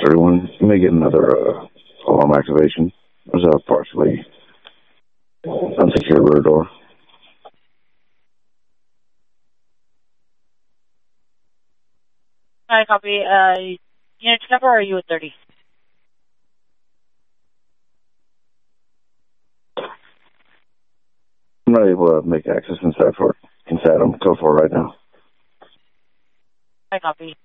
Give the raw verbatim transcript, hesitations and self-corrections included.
thirty-one. You may get another uh, alarm activation. There's a partially unsecured rear door. All right, copy. Uh, unit number, or are you at thirty? I'm not able to make access inside for inside. I'm code for right now. I copy.